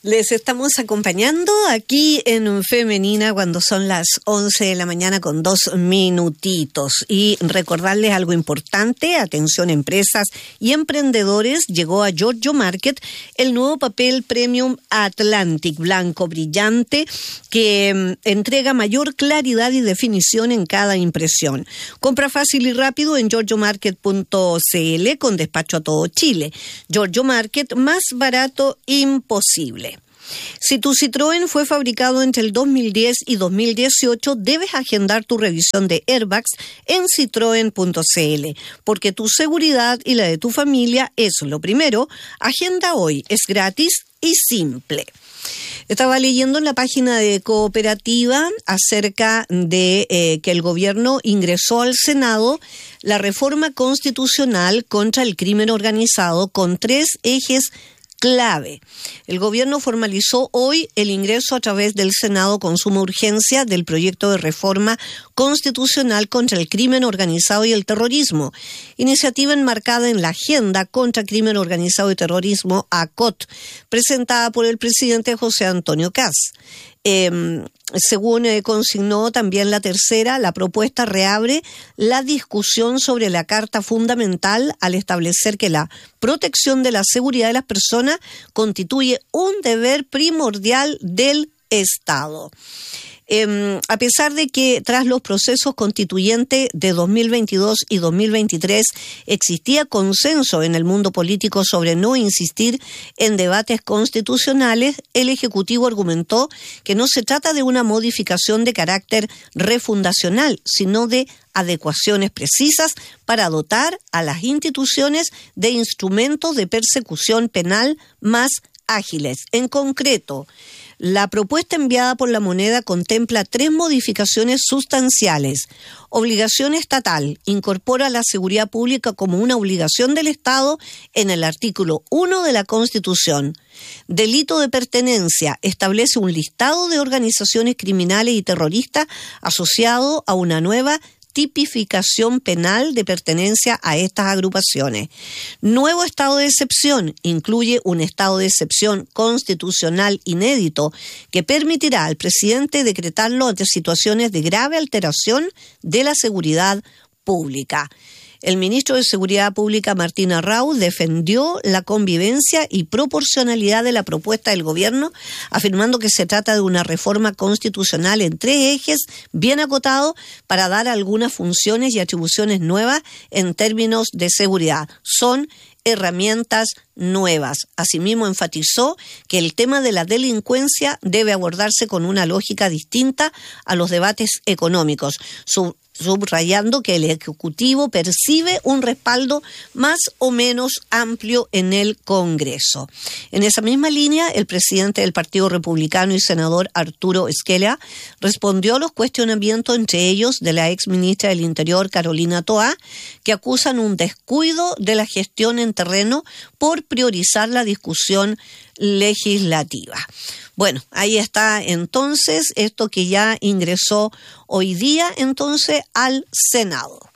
Les estamos acompañando aquí en Femenina cuando son las 11 de la mañana con 2 minutitos. Y recordarles algo importante, atención empresas y emprendedores, llegó a Giorgio Market el nuevo papel Premium Atlantic blanco brillante que entrega mayor claridad y definición en cada impresión. Compra fácil y rápido en giorgiomarket.cl con despacho a todo Chile. Giorgio Market, más barato imposible. Si tu Citroën fue fabricado entre el 2010 y 2018, debes agendar tu revisión de airbags en citroen.cl, porque tu seguridad y la de tu familia es lo primero. Agenda hoy, es gratis y simple. Estaba leyendo en la página de Cooperativa acerca de que el gobierno ingresó al Senado la reforma constitucional contra el crimen organizado con 3 ejes clave. El gobierno formalizó hoy el ingreso a través del Senado con suma urgencia del proyecto de reforma constitucional contra el crimen organizado y el terrorismo, iniciativa enmarcada en la Agenda contra Crimen Organizado y Terrorismo, ACOT, presentada por el presidente José Antonio Kast. Según consignó también la tercera, la propuesta reabre la discusión sobre la Carta Fundamental al establecer que la protección de la seguridad de las personas constituye un deber primordial del Estado. A pesar de que tras los procesos constituyentes de 2022 y 2023 existía consenso en el mundo político sobre no insistir en debates constitucionales, el Ejecutivo argumentó que no se trata de una modificación de carácter refundacional, sino de adecuaciones precisas para dotar a las instituciones de instrumentos de persecución penal más ágiles. En concreto, la propuesta enviada por La Moneda contempla 3 modificaciones sustanciales. Obligación estatal. Incorpora la seguridad pública como una obligación del Estado en el artículo 1 de la Constitución. Delito de pertenencia. Establece un listado de organizaciones criminales y terroristas asociado a una nueva tipificación penal de pertenencia a estas agrupaciones. Nuevo estado de excepción. Incluye un estado de excepción constitucional inédito que permitirá al presidente decretarlo ante situaciones de grave alteración de la seguridad pública. El ministro de Seguridad Pública, Martín Arrau, defendió la convivencia y proporcionalidad de la propuesta del gobierno, afirmando que se trata de una reforma constitucional en 3 ejes bien acotados para dar algunas funciones y atribuciones nuevas en términos de seguridad. Son herramientas nuevas. Asimismo, enfatizó que el tema de la delincuencia debe abordarse con una lógica distinta a los debates económicos, subrayando que el Ejecutivo percibe un respaldo más o menos amplio en el Congreso. En esa misma línea, el presidente del Partido Republicano y senador Arturo Esquella respondió a los cuestionamientos, entre ellos de la exministra del Interior, Carolina Toá, que acusan un descuido de la gestión en terreno por priorizar la discusión legislativa. Bueno, ahí está entonces esto que ya ingresó hoy día entonces al Senado.